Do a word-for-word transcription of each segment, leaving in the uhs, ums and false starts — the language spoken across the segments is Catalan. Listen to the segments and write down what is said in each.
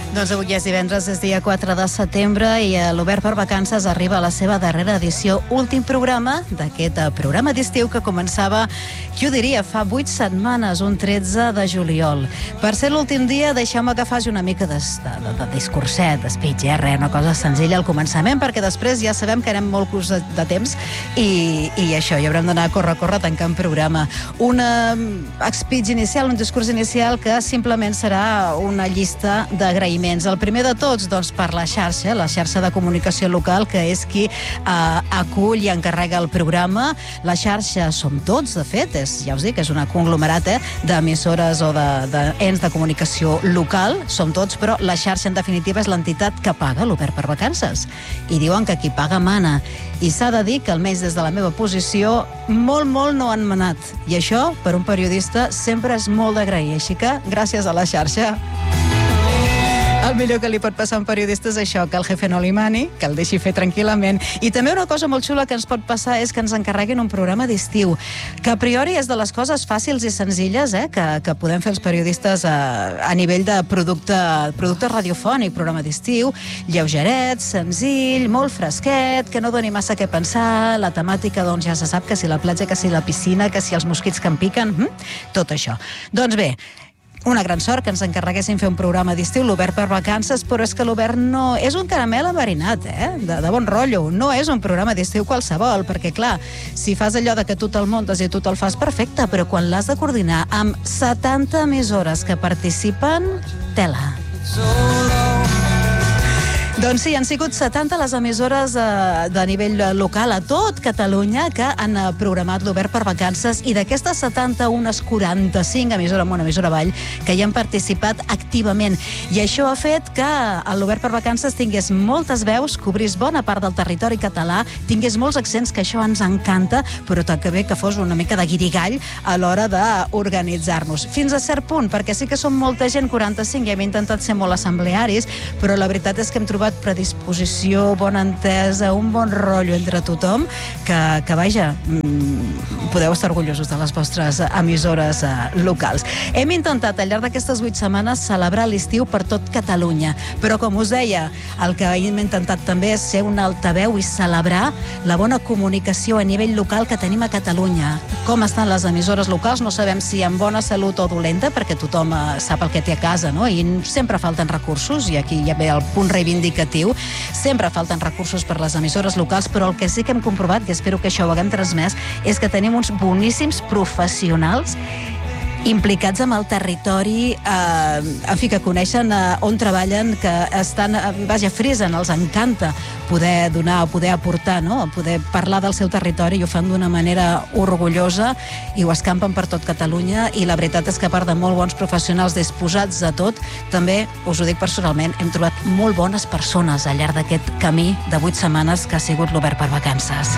Doncs avui és divendres, és dia quatre de setembre i l'Obert per Vacances arriba a la seva darrera edició, últim programa d'aquest programa d'estiu que començava, qui ho diria, fa vuit setmanes, un tretze de juliol. Per ser l'últim dia, deixeu-me que faci una mica de, de, de, de discurset, d'espeig, eh? Res, una cosa senzilla al començament, perquè després ja sabem que anem molt curts de, de temps i, i això, i haurem d'anar a córrer, córrer, tancant programa. Un speech inicial, un discurs inicial que simplement serà una llista d'agraïments. El primer de tots, doncs, per la xarxa, la xarxa de comunicació local, que és qui eh, acull i encarrega el programa. La xarxa som tots, de fet, és, ja us dic, és un conglomerat eh, d'emissores o d'ens de, de, de comunicació local, som tots, però la xarxa, en definitiva, és l'entitat que paga l'Obert per Vacances. I diuen que qui paga mana. I s'ha de dir que, almenys des de la meva posició, molt, molt no han manat. I això, per un periodista, sempre és molt d'agrair. Així que, gràcies a la xarxa. El millor que li pot passar a un periodista és això, que el jefe no li mani, que el deixi fer tranquil·lament. I també una cosa molt xula que ens pot passar és que ens encarreguin un programa d'estiu, que a priori és de les coses fàcils i senzilles eh, que, que podem fer els periodistes a, a nivell de producte, producte radiofònic, programa d'estiu, lleugeret, senzill, molt fresquet, que no doni massa què pensar, la temàtica doncs ja se sap, que si la platja, que si la piscina, que si els mosquits que em piquen, hm? Tot això. Doncs bé, una gran sort que ens encarreguessin fer un programa d'estiu, l'Obert per Vacances, però és que l'Obert no... És un caramel enverinat, eh? De, de bon rotllo. No és un programa d'estiu qualsevol, perquè, clar, si fas allò de que tu te'l muntes i tu te'l fas perfecte, però quan l'has de coordinar amb setanta emissores que participen, tela. Doncs sí, han sigut setanta les emissores eh, de nivell local a tot Catalunya que han eh, programat l'Obert per Vacances, i d'aquestes setanta, unes quaranta-cinc emissores amb una emissora avall que hi han participat activament. I això ha fet que l'Obert per Vacances tingués moltes veus, cobrís bona part del territori català, tingués molts accents, que això ens encanta, però també que fos una mica de guirigall a l'hora d'organitzar-nos. Fins a cert punt, perquè sí que som molta gent, quaranta-cinc, i hem intentat ser molt assemblearis, però la veritat és que hem trobat predisposició, bona entesa, un bon rotllo entre tothom, que, que vaja, podeu estar orgullosos de les vostres emissores locals. Hem intentat al llarg d'aquestes vuit setmanes celebrar l'estiu per tot Catalunya, però com us deia, el que hem intentat també és ser un altaveu i celebrar la bona comunicació a nivell local que tenim a Catalunya. Com estan les emissores locals? No sabem si en bona salut o dolenta, perquè tothom sap el que té a casa, no? I sempre falten recursos, i aquí ja ve el punt reivindicatiu. Sempre falten recursos per les emissores locals, però el que sí que hem comprovat, i espero que això ho haguem transmès, és que tenim uns boníssims professionals implicats amb el territori, eh, en fi, que coneixen eh, on treballen, que estan, eh, vaja, frisen, els encanta poder donar o poder aportar, no? Poder parlar del seu territori, i ho fan d'una manera orgullosa i ho escampen per tot Catalunya, i la veritat és que a part de molt bons professionals disposats a tot, també, us ho dic personalment, hem trobat molt bones persones al llarg d'aquest camí de vuit setmanes que ha sigut l'Obert per Vacances.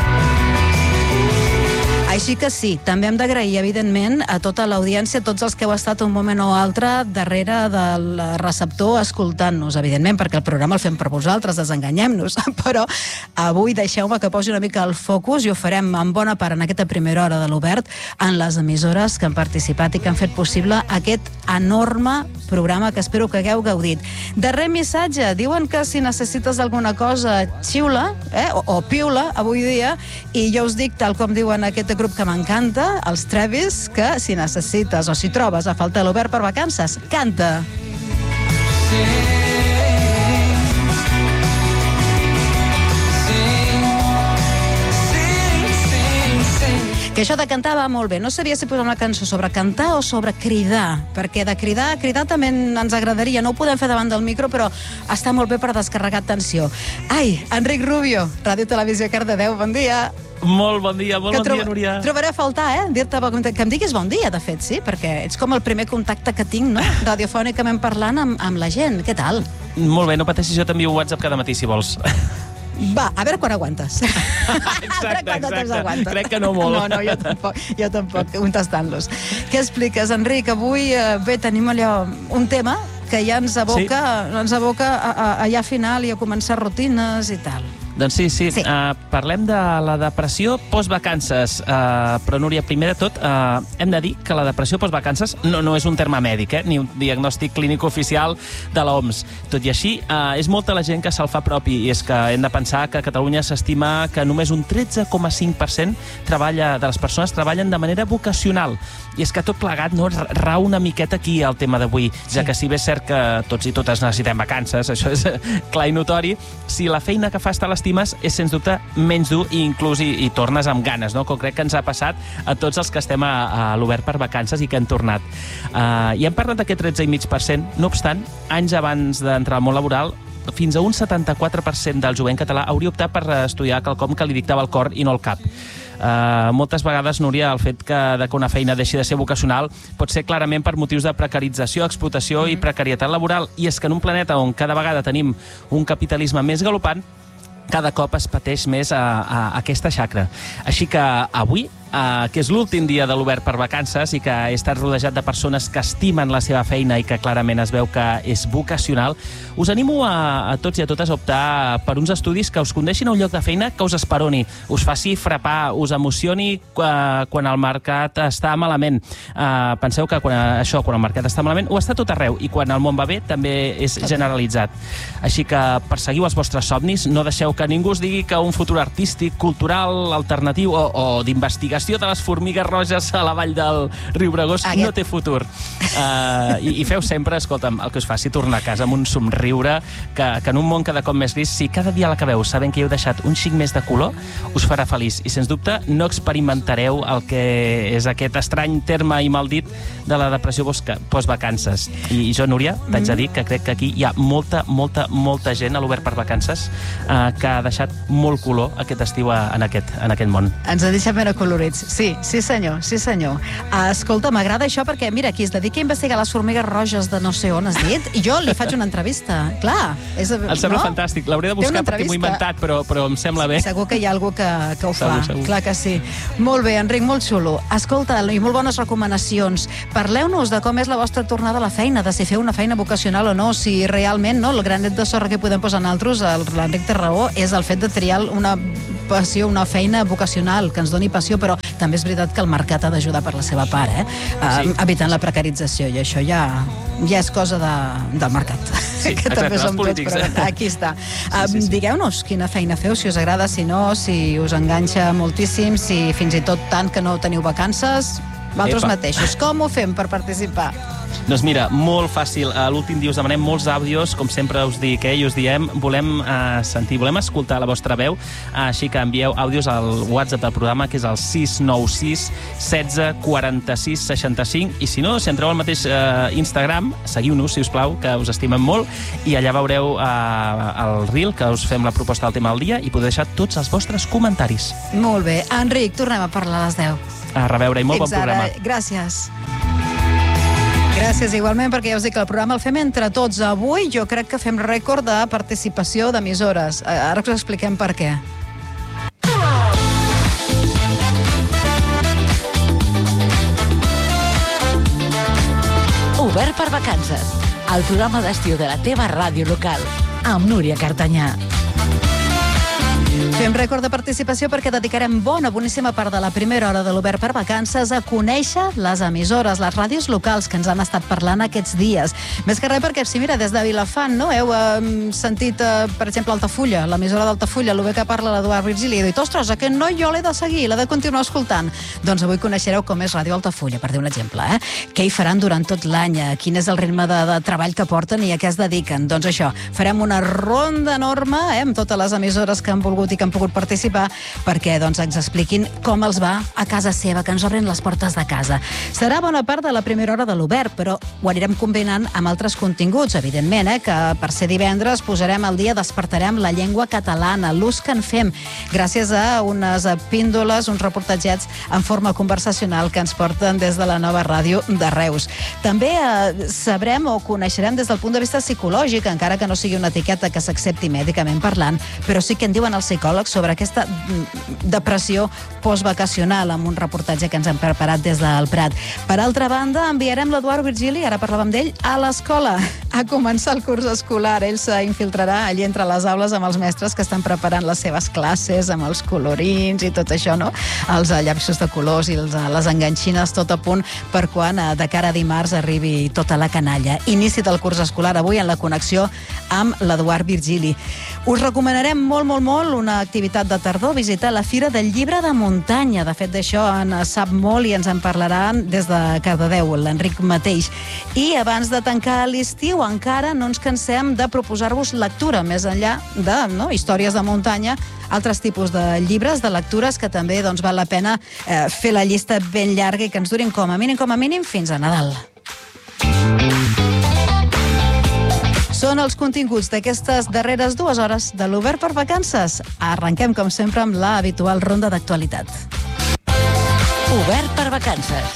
Així que sí, també hem d'agrair, evidentment, a tota l'audiència, tots els que heu estat un moment o altre darrere del receptor escoltant-nos, evidentment, perquè el programa el fem per vosaltres, desenganyem-nos, però avui deixeu-me que posi una mica el focus, i ho farem en bona part en aquesta primera hora de l'Obert, en les emissores que han participat i que han fet possible aquest enorme programa que espero que hagueu gaudit. Darrer missatge, diuen que si necessites alguna cosa, xiula, eh? o, o piula, avui dia, i jo us dic, tal com diuen aquest grup que m'encanta, els Travis, que si necessites o si trobes a faltar l'Obert per Vacances, canta! Que això de cantar va molt bé. No sabia si posar una cançó sobre cantar o sobre cridar, perquè de cridar, cridar també ens agradaria. No ho podem fer davant del micro, però està molt bé per descarregar tensió. Ai, Enric Rubio, Ràdio Televisió Cardedeu, bon dia. Molt bon dia, molt bon dia, Núria. Trobaré a faltar, eh? Dir-te que em diguis bon dia, de fet, sí, perquè ets com el primer contacte que tinc, no? Radiofònicament parlant amb, amb la gent. Què tal? Molt bé, no pateixis, jo t'envio WhatsApp cada matí, si vols. Va, a veure quan aguantes. Exacte, exacte. Crec que no molt. No, no, jo tampoc, jo tampoc, contestant-los. Què expliques, Enric? Avui, bé, tenim allò, un tema que ja ens aboca, sí. ens aboca a, a, allà a final i a començar rutines i tal. Doncs sí, sí. Sí. Uh, parlem de la depressió postvacances. Uh, però, Núria, primer de tot, uh, hem de dir que la depressió postvacances no, no és un terme mèdic, eh? Ni un diagnòstic clínic oficial de l'O M S. Tot i així, uh, és molta la gent que se'l fa propi, i és que hem de pensar que a Catalunya s'estima que només un tretze coma cinc per cent treballa, de les persones treballen de manera vocacional. I és que tot plegat no rau una miqueta aquí el tema d'avui, sí. Ja que si bé és cert que tots i totes necessitem vacances, això és clar i notori, si la feina que fas te l'estimes és sens dubte menys dur i inclús hi, hi tornes amb ganes, no? Com crec que ens ha passat a tots els que estem a, a l'Obert per vacances i que han tornat. Uh, I hem parlat d'aquest tretze coma cinc per cent, no obstant, anys abans d'entrar al món laboral, fins a un setanta-quatre per cent del jovent català hauria optat per estudiar quelcom que li dictava el cor i no el cap. Uh, moltes vegades, Núria, el fet que, de que una feina deixi de ser vocacional pot ser clarament per motius de precarització, explotació mm. i precarietat laboral. I és que en un planeta on cada vegada tenim un capitalisme més galopant, cada cop es pateix més a, a, a aquesta xacra. Així que avui, Uh, que és l'últim dia de l'Obert per vacances i que he estat rodejat de persones que estimen la seva feina i que clarament es veu que és vocacional, us animo a, a tots i a totes a optar per uns estudis que us condeixin a un lloc de feina que us esperoni, us faci frapar, us emocioni uh, quan el mercat està malament. Uh, penseu que quan, això, quan el mercat està malament, ho està tot arreu, i quan el món va bé també és generalitzat. Així que perseguiu els vostres somnis, no deixeu que ningú us digui que un futur artístic, cultural, alternatiu o, o d'investigació de les formigues roges a la vall del Riu Bregós Aquest. no té futur. Uh, i, I feu sempre, escolta'm, el que us faci tornar a casa amb un somriure, que, que en un món cada cop més gris, si cada dia l'acabeu sabent que hi heu deixat un xic més de color, us farà feliç. I, sens dubte, no experimentareu el que és aquest estrany terme i maldit de la depressió postvacances. I, i jo, Núria, t'haig de dir que crec que aquí hi ha molta, molta, molta gent a l'Obert per vacances uh, que ha deixat molt color aquest estiu a, en, aquest, en aquest món. Ens ha deixat ben acolorits. Sí, sí senyor, sí senyor. Uh, escolta, m'agrada això perquè, mira, qui es dedica a investigar les formigues roges de no sé on has dit, i jo li faig una entrevista. Clar. És, em sembla no? fantàstic. L'hauré de buscar perquè m'ho he inventat, però, però em sembla bé. Segur que hi ha algú que, que ho segur, fa. Segur. Clar que sí. Molt bé, Enric, molt xulo. Escolta, i molt bones recomanacions. Parleu-nos de com és la vostra tornada a la feina, de si feu una feina vocacional o no, si realment no, el granet de sorra que podem posar nosaltres, l'Enric té raó, és el fet de triar una passió, una feina vocacional que ens doni passió, però també és veritat que el mercat ha d'ajudar per la seva part, eh? Sí. Uh, evitant la precarització, i això ja, ja és cosa de, del mercat. Sí, que exacte, també els som polítics. Tots, però aquí està. Uh, sí, sí, sí. Digueu-nos quina feina feu, si us agrada, si no, si us enganxa moltíssim, si fins i tot tant que no teniu vacances, vosaltres Epa. mateixos. Com ho fem per participar? Doncs mira, molt fàcil. A l'últim dia us demanem molts àudios, com sempre us dic, eh, i us diem, volem uh, sentir, volem escoltar la vostra veu, uh, així que envieu àudios al WhatsApp del programa, que és el sis nou sis setze quaranta-sis seixanta-cinc, i si no, si entreu al mateix uh, Instagram, seguiu-nos, si us plau, que us estimem molt, i allà veureu uh, el reel, que us fem la proposta del tema del dia, i podeu deixar tots els vostres comentaris. Molt bé. Enric, tornem a parlar a les deu. A reveure, i molt bon programa. Gràcies. Gràcies, igualment, perquè ja us dic que el programa el fem entre tots. Avui jo crec que fem rècord de participació d'emissores. Ara us expliquem per què. Obert per vacances, el programa d'estiu de la teva ràdio local, amb Núria Cartanyà. Fem rècord de participació perquè dedicarem bona, boníssima part de la primera hora de l'Obert per vacances a conèixer les emissores, les ràdios locals que ens han estat parlant aquests dies. Més que res perquè, si mira, des de Vilafant, no? Heu eh, sentit, eh, per exemple, Altafulla, l'emissora d'Altafulla, el bé que parla l'Eduard Virgili, i dit, ostres, aquest noi jo l'he de seguir, l'he de continuar escoltant. Doncs avui coneixereu com és Ràdio Altafulla, per dir un exemple, eh? Què hi faran durant tot l'any, quin és el ritme de, de treball que porten i a què es dediquen. Doncs això, farem una ronda enorme, eh, amb totes les emissores que han volgut i que han pogut participar perquè doncs, ens expliquin com els va a casa seva, que ens obrin les portes de casa. Serà bona part de la primera hora de l'Obert, però ho anirem combinant amb altres continguts, evidentment, eh, que per ser divendres posarem al dia, despertarem la llengua catalana, l'ús que en fem, gràcies a unes píndoles, uns reportatgets en forma conversacional que ens porten des de la nova ràdio de Reus. També eh, sabrem o coneixerem des del punt de vista psicològic, encara que no sigui una etiqueta que s'accepti mèdicament parlant, però sí que en diuen els psicòleg, sobre aquesta depressió postvacacional, amb un reportatge que ens han preparat des del Prat. Per altra banda, enviarem l'Eduard Virgili, ara parlàvem d'ell, a l'escola, a començar el curs escolar. Ell s'infiltrarà allí entre les aules amb els mestres que estan preparant les seves classes, amb els colorins i tot això, no? Els llapis de colors i els, les enganxines, tot a punt per quan de cara a dimarts arribi tota la canalla. Inici del curs escolar avui en la connexió amb l'Eduard Virgili. Us recomanarem molt, molt, molt una activitat de tardor, visitar la Fira del Llibre de Muntanya. De fet, d'això en sap molt i ens en parlaran des de Cardedeu, l'Enric mateix. I abans de tancar l'estiu, encara no ens cansem de proposar-vos lectura, més enllà de no, històries de muntanya, altres tipus de llibres, de lectures, que també doncs, val la pena eh, fer la llista ben llarga i que ens durin com a mínim, com a mínim, fins a Nadal. Són els continguts d'aquestes darreres dues hores de l'Obert per Vacances. Arrenquem, com sempre, amb la habitual ronda d'actualitat. Obert per Vacances.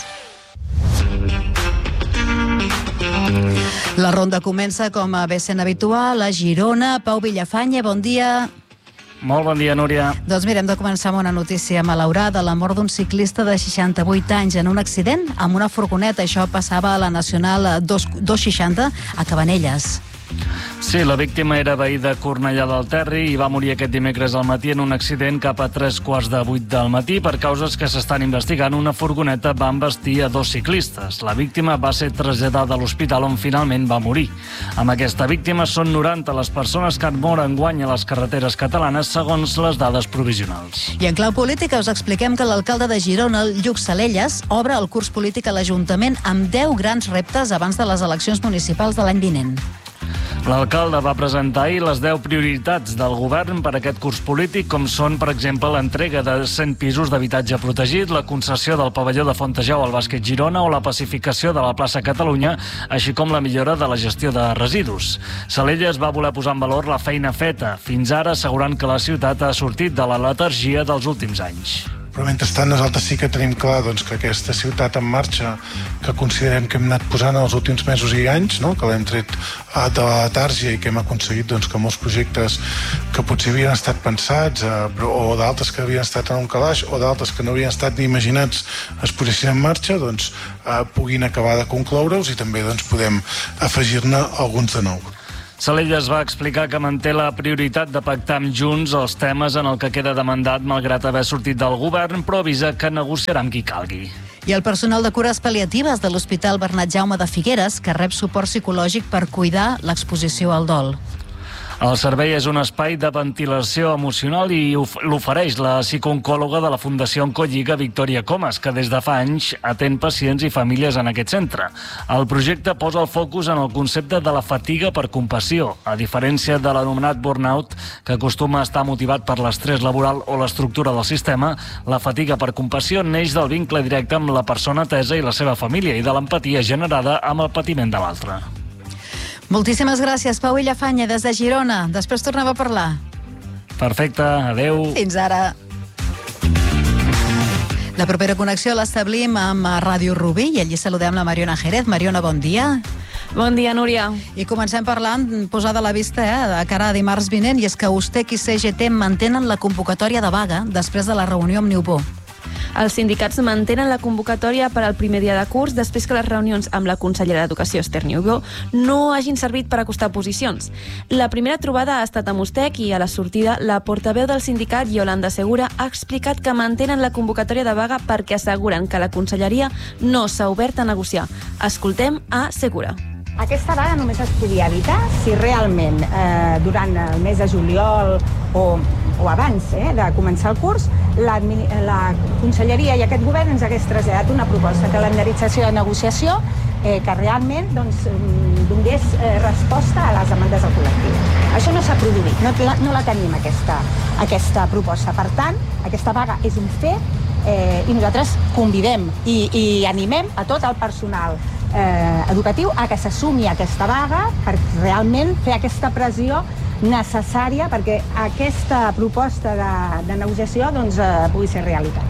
La ronda comença, com bé sent habitual, a Girona. Pau Villafanya, bon dia. Molt bon dia, Núria. Doncs mira, hem de començar amb una notícia malaurada, la mort d'un ciclista de seixanta-vuit anys en un accident amb una furgoneta. Això passava a la Nacional dos seixanta a Cabanelles. Sí, la víctima era veí de Cornellà del Terri i va morir aquest dimecres al matí en un accident cap a tres quarts de vuit del matí per causes que s'estan investigant. Una furgoneta va embestir a dos ciclistes. La víctima va ser traslladada a l'hospital on finalment va morir. Amb aquesta víctima són noranta les persones que han mort enguany a les carreteres catalanes segons les dades provisionals. I en clau política us expliquem que l'alcalde de Girona, el Lluc Salellas, obre el curs polític a l'Ajuntament amb deu grans reptes abans de les eleccions municipals de l'any vinent. L'alcalde va presentar ahir les deu prioritats del govern per a aquest curs polític, com són, per exemple, l'entrega de cent pisos d'habitatge protegit, la concessió del pavelló de Fontejau al Bàsquet Girona o la pacificació de la plaça Catalunya, així com la millora de la gestió de residus. Salellas va voler posar en valor la feina feta, fins ara assegurant que la ciutat ha sortit de la letargia dels últims anys. Però mentrestant nosaltres sí que tenim clar doncs, que aquesta ciutat en marxa que considerem que hem anat posant els últims mesos i anys, no? Que l'hem tret de la letàrgia i que hem aconseguit doncs, que molts projectes que potser havien estat pensats eh, però, o d'altres que havien estat en un calaix o d'altres que no havien estat ni imaginats es posessin en marxa, doncs, eh, puguin acabar de concloure'ls i també doncs, podem afegir-ne alguns de nou. Salellas va explicar que manté la prioritat de pactar amb Junts els temes en el que queda demandat malgrat haver sortit del govern, però avisa que negociarà amb qui calgui. I el personal de cures pal·liatives de l'Hospital Bernat Jaume de Figueres, que rep suport psicològic per cuidar l'exposició al dol. El servei és un espai de ventilació emocional i l'ofereix la psicooncòloga de la Fundació Oncolliga, Victòria Comas, que des de fa anys atén pacients i famílies en aquest centre. El projecte posa el focus en el concepte de la fatiga per compassió, a diferència de l'anomenat burnout, que acostuma a estar motivat per l'estrès laboral o l'estructura del sistema. La fatiga per compassió neix del vincle directe amb la persona atesa i la seva família i de l'empatia generada amb el patiment de l'altre. Moltíssimes gràcies, Pau Villafanya, des de Girona. Després tornem a parlar. Perfecte, adeu. Fins ara. La propera connexió l'establim amb Ràdio Rubí i allí saludem la Mariona Jerez. Mariona, bon dia. Bon dia, Núria. I comencem parlant, posada a la vista, eh, de cara a dimarts vinent, i és que Ustec i C G T mantenen la convocatòria de vaga després de la reunió amb Niubó. Els sindicats mantenen la convocatòria per al primer dia de curs després que les reunions amb la consellera d'Educació, Esther Niubó, no hagin servit per acostar posicions. La primera trobada ha estat amb Ustec i a la sortida la portaveu del sindicat, Yolanda Segura, ha explicat que mantenen la convocatòria de vaga perquè asseguren que la conselleria no s'ha obert a negociar. Escoltem a Segura. Aquesta vaga només es podia evitar si realment eh, durant el mes de juliol o, o abans eh, de començar el curs la, la conselleria i aquest govern ens hagués traslladat una proposta de calendarització de negociació eh, que realment doncs, donés eh, resposta a les demandes del col·lectiu. Això no s'ha produït, no, no la tenim aquesta, aquesta proposta. Per tant, aquesta vaga és un fet eh, i nosaltres convidem i, i animem a tot el personal Eh, educatiu a que s'assumi aquesta vaga per realment fer aquesta pressió necessària perquè aquesta proposta de, de negociació doncs, eh, pugui ser realitat.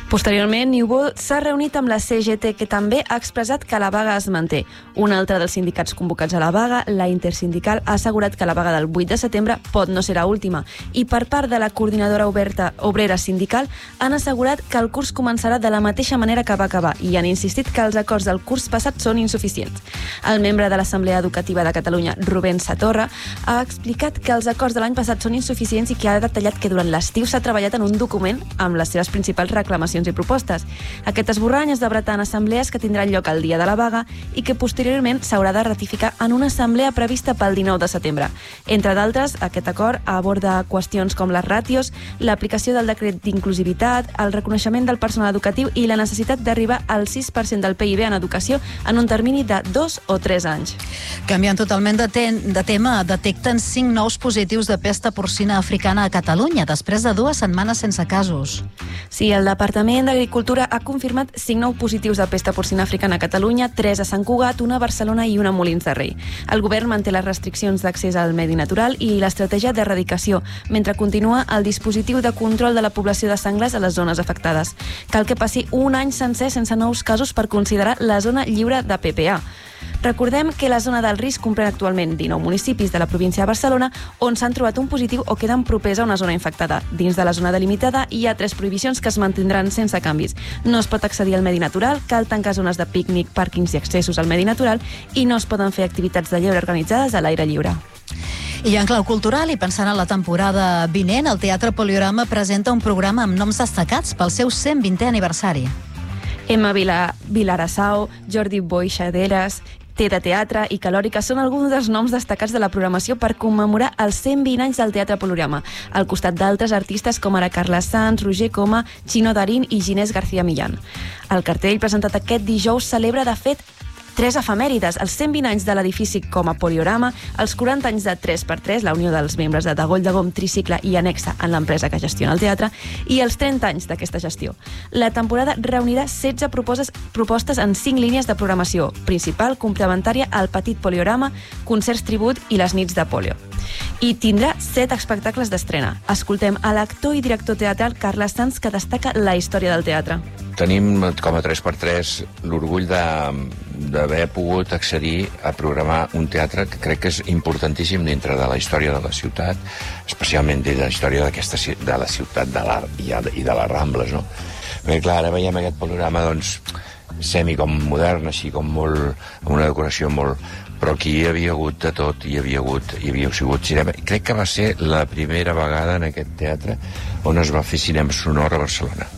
Posteriorment, Niubó s'ha reunit amb la C G T, que també ha expressat que la vaga es manté. Un altre dels sindicats convocats a la vaga, la Intersindical, ha assegurat que la vaga del vuit de setembre pot no ser l'última, i per part de la coordinadora oberta obrera sindical han assegurat que el curs començarà de la mateixa manera que va acabar i han insistit que els acords del curs passat són insuficients. El membre de l'Assemblea Educativa de Catalunya, Rubén Satorra, ha explicat que els acords de l'any passat són insuficients i que ha detallat que durant l'estiu s'ha treballat en un document amb les seves principals reclamacions i propostes. Aquest esborrany es debatrà en assemblees que tindran lloc el dia de la vaga i que posteriorment s'haurà de ratificar en una assemblea prevista pel dinou de setembre. Entre d'altres, aquest acord aborda qüestions com les ràtios, l'aplicació del decret d'inclusivitat, el reconeixement del personal educatiu i la necessitat d'arribar al sis per cent del P I B en educació en un termini de dos o tres anys. Canviant totalment de, ten, de tema, detecten cinc nous positius de pesta porcina africana a Catalunya, després de dues setmanes sense casos. Sí, el Departament d'Agricultura ha confirmat cinc nous positius de pesta porcina africana a Catalunya, tres a Sant Cugat, una a Barcelona i una a Molins de Rei. El govern manté les restriccions d'accés al medi natural i l'estratègia d'erradicació, mentre continua el dispositiu de control de la població de senglars a les zones afectades. Cal que passi un any sencer sense nous casos per considerar la zona lliure de P P A. Recordem que la zona del risc comprèn actualment dinou municipis de la província de Barcelona on s'han trobat un positiu o queden propers a una zona infectada. Dins de la zona delimitada hi ha tres prohibicions que es mantindran sense canvis. No es pot accedir al medi natural, cal tancar zones de pícnic, pàrquings i accessos al medi natural i no es poden fer activitats de lleure organitzades a l'aire lliure. I en clau cultural, i pensant en la temporada vinent, el Teatre Poliorama presenta un programa amb noms destacats pel seu cent vintè aniversari. Emma Vila, Vilarassau, Jordi Boixaderes, T de Teatre i Calòrica són alguns dels noms destacats de la programació per commemorar els cent vint anys del Teatre Poliorama, al costat d'altres artistes com ara Carla Sanz, Roger Coma, Chino Darín i Ginés García Millán. El cartell presentat aquest dijous celebra, de fet, tres efemèrides, els cent vint anys de l'edifici com a Poliorama, els quaranta anys de tres per tres, la unió dels membres de Dagoll de Gom, Tricicle i Anexa en l'empresa que gestiona el teatre, i els trenta anys d'aquesta gestió. La temporada reunirà setze propostes, propostes en cinc línies de programació, principal, complementària, el petit Poliorama, concerts tribut i les nits de polio. I tindrà set espectacles d'estrena. Escoltem a l'actor i director teatral Carles Sanz, que destaca la història del teatre. Tenim com a tres per tres l'orgull d'haver pogut accedir a programar un teatre que crec que és importantíssim dintre de la història de la ciutat, especialment de la història d'aquesta de la ciutat de l'art i de les Rambles, no? Perquè clar, ara veiem aquest panorama doncs semi com modern, així com molt, amb una decoració molt... però aquí hi havia hagut de tot, hi havia hagut, hi havia sigut cinema. Crec que va ser la primera vegada en aquest teatre on es va fer cinema sonor a Barcelona.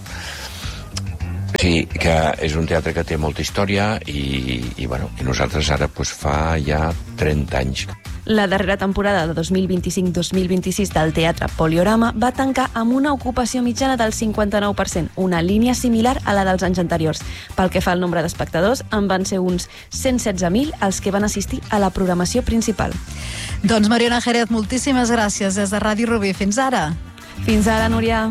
Sí, que és un teatre que té molta història i, i, bueno, i nosaltres ara doncs, fa ja trenta anys. La darrera temporada de dos mil vint-i-cinc dos mil vint-i-sis del Teatre Poliorama va tancar amb una ocupació mitjana del cinquanta-nou per cent, una línia similar a la dels anys anteriors. Pel que fa al nombre d'espectadors, en van ser uns cent setze mil els que van assistir a la programació principal. Doncs Mariona Jerez, moltíssimes gràcies des de Ràdio Rubí. Fins ara. Fins ara, Núria.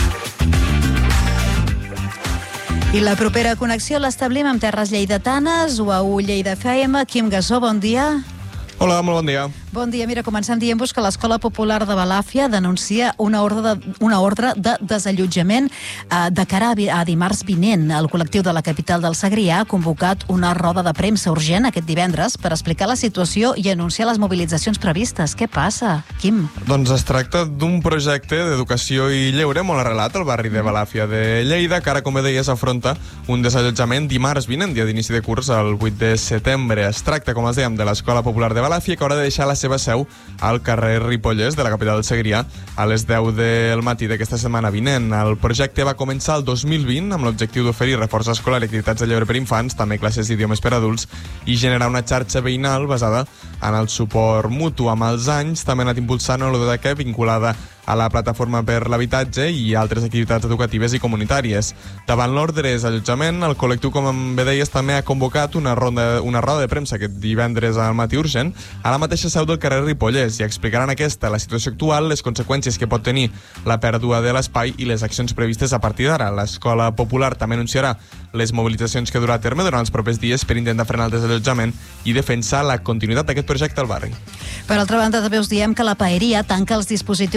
I la propera connexió l'establim amb Terres Lleidatanes, U A U Lleida F M. Quim Gasó, bon dia. Hola, molt bon dia. Bon dia. Mira, comencem dient-vos que l'Escola Popular de Balàfia denuncia una ordre de, una ordre de desallotjament eh, de cara a, a dimarts vinent. El col·lectiu de la capital del Segrià ha convocat una roda de premsa urgent aquest divendres per explicar la situació i anunciar les mobilitzacions previstes. Què passa, Quim? Doncs es tracta d'un projecte d'educació i lleure molt arrelat al barri de Balàfia de Lleida, que ara, com bé deies, afronta un desallotjament dimarts vinent, dia d'inici de curs, el vuit de setembre. Es tracta, com es dèiem, de l'Escola Popular de Balàfia, que haurà de deixar la seva seu al carrer Ripollès de la capital del Segrià a les deu del matí d'aquesta setmana vinent. El projecte va començar el dos mil vint amb l'objectiu d'oferir reforç escolar i activitats de lleure per infants, també classes d'idiomes per adults, i generar una xarxa veïnal basada en el suport mutu. Amb els anys també ha anat impulsant una ludoteca vinculada a la plataforma per l'habitatge i altres activitats educatives i comunitàries. Davant l'ordre de desallotjament, el col·lectiu, com bé deies, també ha convocat una, ronda, una roda de premsa aquest divendres al matí urgent a la mateixa seu del carrer Ripollès i explicaran aquesta la situació actual, les conseqüències que pot tenir la pèrdua de l'espai i les accions previstes a partir d'ara. L'Escola Popular també anunciarà les mobilitzacions que durà a terme durant els propers dies per intentar frenar el desallotjament i defensar la continuïtat d'aquest projecte al barri. Per altra banda, també us diem que la Paeria tanca els dispositius extraordinaris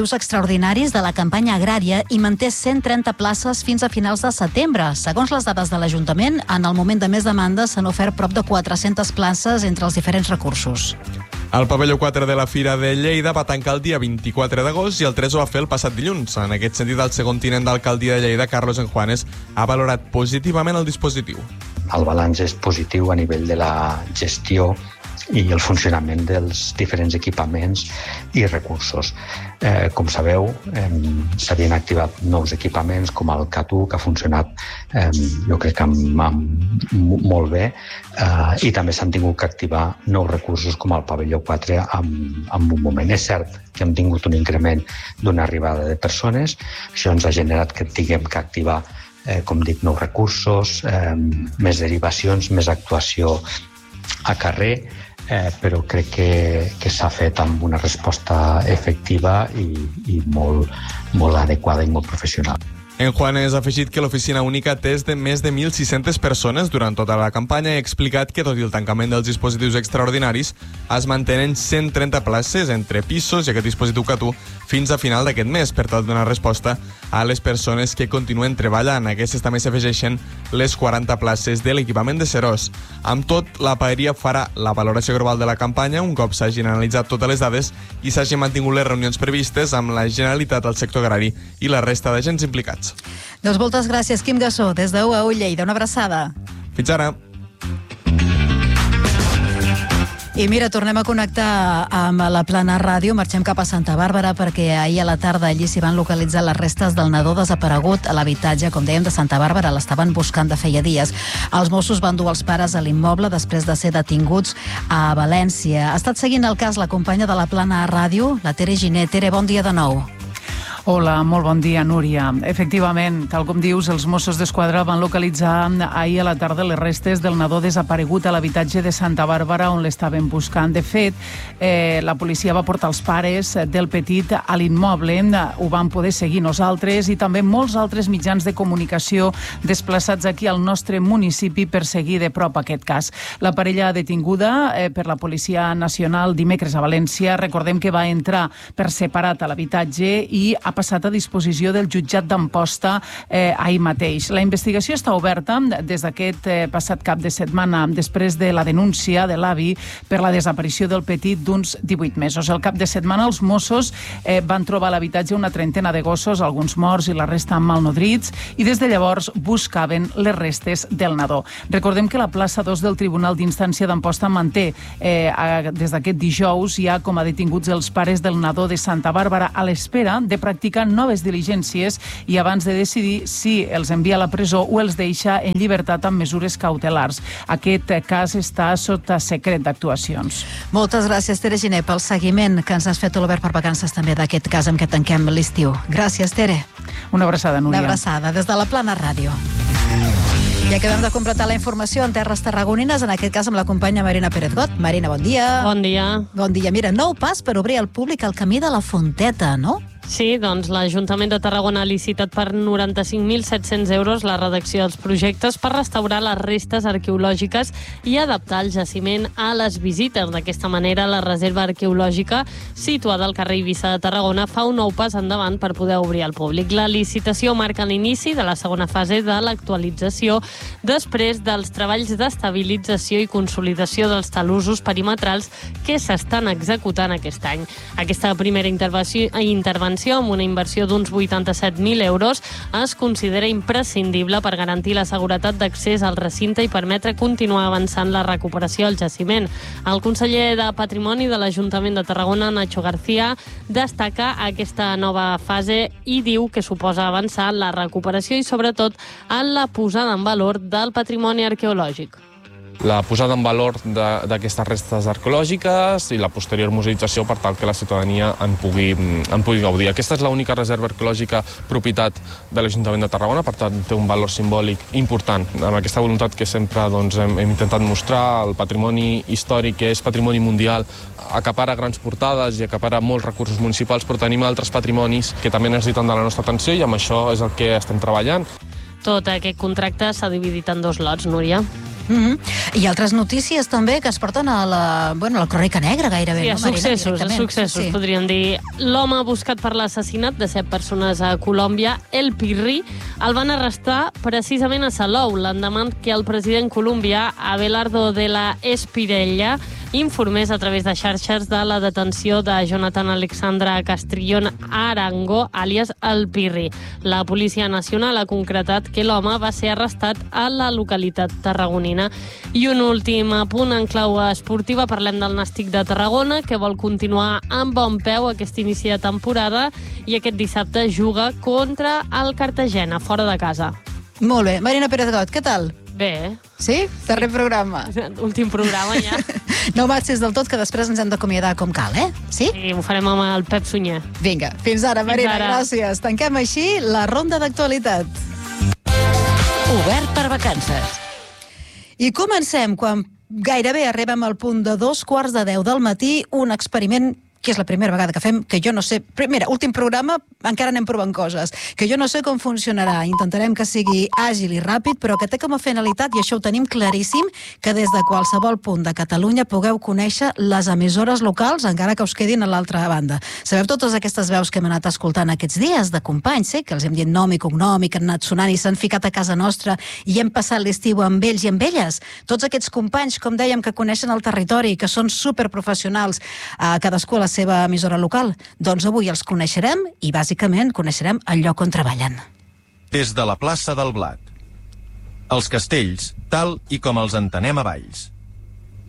extraordinaris de la campanya agrària i manté cent trenta places fins a finals de setembre. Segons les dades de l'Ajuntament, en el moment de més demanda s'han ofert prop de quatre-centes places entre els diferents recursos. El pavelló quatre de la Fira de Lleida va tancar el dia vint-i-quatre d'agost i el tres ho va fer el passat dilluns. En aquest sentit, el segon tinent d'alcaldia de Lleida, Carlos Enjuanes, ha valorat positivament el dispositiu. El balanç és positiu a nivell de la gestió i el funcionament dels diferents equipaments i recursos. Eh, com sabeu, eh, s'havien activat nous equipaments com el C A T U, que ha funcionat eh, jo crec que amb, amb, molt bé, eh, i també s'han tingut que activar nous recursos com el pavelló quatre en, en un moment. És cert que hem tingut un increment d'una arribada de persones, això ens ha generat que tinguem que activar, eh, com dic, nous recursos, eh, més derivacions, més actuació a carrer, Eh, però crec que, que s'ha fet amb una resposta efectiva i, i molt, molt adequada i molt professional. Enjuanes ha afegit que l'oficina única té de més de mil sis-centes persones durant tota la campanya i ha explicat que, tot i el tancament dels dispositius extraordinaris, es mantenen cent trenta places entre pisos i aquest dispositiu C A T U fins a final d'aquest mes, per tal de donar resposta a les persones que continuen treballant. Aquestes també s'afegeixen les quaranta places de l'equipament de Serós. Amb tot, la paeria farà la valoració global de la campanya un cop s'hagin analitzat totes les dades i s'hagin mantingut les reunions previstes amb la Generalitat, el sector agrari i la resta d'agents implicats. Doncs moltes gràcies, Quim Gassó, des de U A U Lleida. Una abraçada. Fins ara. I mira, tornem a connectar amb la Plana Ràdio. Marxem cap a Santa Bàrbara perquè ahir a la tarda allí s'hi van localitzar les restes del nadó desaparegut a l'habitatge, com dèiem, de Santa Bàrbara. L'estaven buscant de feia dies. Els Mossos van dur els pares a l'immoble després de ser detinguts a València. Ha estat seguint el cas la companya de la Plana Ràdio, la Tere Giné. Tere, bon dia de nou. Hola, molt bon dia, Núria. Efectivament, tal com dius, els Mossos d'Esquadra van localitzar ahir a la tarda les restes del nadó desaparegut a l'habitatge de Santa Bàrbara on l'estaven buscant. De fet, eh, la policia va portar els pares del petit a l'immoble. Ho van poder seguir nosaltres i també molts altres mitjans de comunicació desplaçats aquí al nostre municipi per seguir de prop aquest cas. La parella detinguda eh, per la Policia Nacional dimecres a València, recordem que va entrar per separat a l'habitatge i ha passat a disposició del jutjat d'Amposta eh, ahir mateix. La investigació està oberta des d'aquest eh, passat cap de setmana, després de la denúncia de l'avi per la desaparició del petit d'uns divuit mesos. El cap de setmana els Mossos eh, van trobar a l'habitatge una trentena de gossos, alguns morts i la resta malnodrits, i des de llavors buscaven les restes del nadó. Recordem que la plaça dos del Tribunal d'Instància d'Amposta manté eh, a, des d'aquest dijous ja com a detinguts els pares del nadó de Santa Bàrbara a l'espera de practicar noves diligències i abans de decidir si els envia a la presó o els deixa en llibertat amb mesures cautelars. Aquest cas està sota secret d'actuacions. Moltes gràcies, Tere Giné, pel seguiment que ens has fet a l'Obert per Vacances també d'aquest cas amb què tanquem l'estiu. Gràcies, Tere. Una abraçada, Núria. Una abraçada des de la Plana Ràdio. I acabem de completar la informació en terres tarragonines, en aquest cas amb la companya Marina Pérez Got. Marina, bon dia. Bon dia. Bon dia. Mira, nou pas per obrir al públic el camí de la Fonteta, no? Sí, doncs l'Ajuntament de Tarragona ha licitat per noranta-cinc mil set-cents euros la redacció dels projectes per restaurar les restes arqueològiques i adaptar el jaciment a les visites. D'aquesta manera, la reserva arqueològica situada al carrer Eivissa de Tarragona fa un nou pas endavant per poder obrir al públic. La licitació marca l'inici de la segona fase de l'actualització després dels treballs d'estabilització i consolidació dels talussos perimetrals que s'estan executant aquest any. Aquesta primera intervenció, intervenció amb una inversió d'uns vuitanta-set mil euros es considera imprescindible per garantir la seguretat d'accés al recinte i permetre continuar avançant la recuperació del jaciment. El conseller de Patrimoni de l'Ajuntament de Tarragona, Nacho García, destaca aquesta nova fase i diu que suposa avançar la recuperació i sobretot en la posada en valor del patrimoni arqueològic. La posada en valor d'aquestes restes arqueològiques i la posterior museïtzació per tal que la ciutadania en pugui, en pugui gaudir. Aquesta és l'única reserva arqueològica propietat de l'Ajuntament de Tarragona, per tant té un valor simbòlic important. Amb aquesta voluntat que sempre doncs, hem, hem intentat mostrar, el patrimoni històric, que és patrimoni mundial, acapara grans portades i acapara molts recursos municipals, però tenim altres patrimonis que també necessiten de la nostra atenció i amb això és el que estem treballant. Tot aquest contracte s'ha dividit en dos lots, Núria. Mm-hmm. I altres notícies també que es porten a la, bueno, a la crònica negra gairebé. Sí, no, a successos, a successos, sí. podríem dir. L'home buscat per l'assassinat de set persones a Colòmbia, El Pirri, el van arrestar precisament a Salou, l'endemà que el president colombià, Abelardo de la Espirella, informés a través de xarxes de la detenció de Jonathan Alexandra Castrillón Arango, àlies El Pirri. La Policia Nacional ha concretat que l'home va ser arrestat a la localitat tarragonina. I un últim apunt en clau esportiva, parlem del Nàstic de Tarragona, que vol continuar amb bon peu aquest inici de temporada i aquest dissabte juga contra el Cartagena, fora de casa. Molt bé. Marina Pérez Got, què tal? Bé. Sí? Darrer programa. Últim programa, ja. No marxis del tot, que després ens hem d'acomiadar com cal, eh? Sí? Sí, ho farem amb el Pep Sunyer. Vinga, fins ara, Marina, fins ara. Gràcies. Tanquem així la ronda d'actualitat. Obert per vacances. I comencem quan gairebé arribem al punt de dos quarts de deu del matí, un experiment que és la primera vegada que fem, que jo no sé... Mira, últim programa, encara anem provant coses, que jo no sé com funcionarà. Intentarem que sigui àgil i ràpid, però que té com a finalitat, i això ho tenim claríssim, que des de qualsevol punt de Catalunya pugueu conèixer les emissores locals, encara que us quedin a l'altra banda. Sabeu totes aquestes veus que hem anat escoltant aquests dies, de companys, eh? Que els hem dit nom i cognom, i que han anat sonant i s'han ficat a casa nostra i hem passat l'estiu amb ells i amb elles? Tots aquests companys, com dèiem, que coneixen el territori, que són superprofessionals, a cadascú a la seva emissora local, doncs avui els coneixerem i bàsicament coneixerem el lloc on treballen. Des de la plaça del Blat. Els castells, tal i com els entenem a Valls.